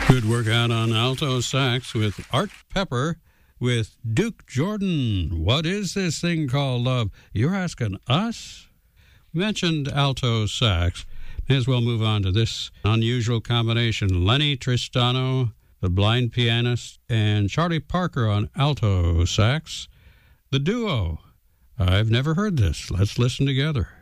Good workout on alto sax with Art Pepper with Duke Jordan. What is this thing called love? You're asking us? We mentioned alto sax. May as well move on to this unusual combination. Lenny Tristano, the blind pianist, and Charlie Parker on alto sax. The duo. I've never heard this. Let's listen together.